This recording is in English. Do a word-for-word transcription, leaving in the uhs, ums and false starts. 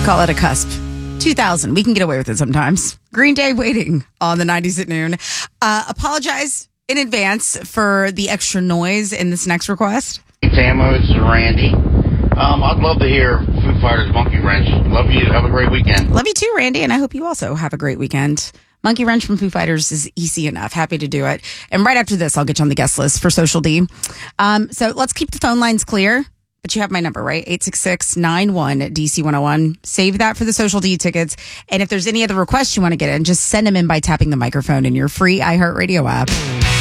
Call it a cusp. two thousand. We can get away with it sometimes. Green Day waiting on the nineties at noon. Uh, apologize in advance for the extra noise in this next request. Tamo, this is Randy. Um, I'd love to hear Foo Fighters' Monkey Wrench. Love you. Have a great weekend. Love you too, Randy, and I hope you also have a great weekend. Monkey Wrench from Foo Fighters is easy enough. Happy to do it. And right after this, I'll get you on the guest list for Social D. Um, so let's keep the phone lines clear. But you have my number, right? eight six six, nine one, D C one oh one. Save that for the Social D tickets. And if there's any other requests you want to get in, just send them in by tapping the microphone in your free iHeartRadio app.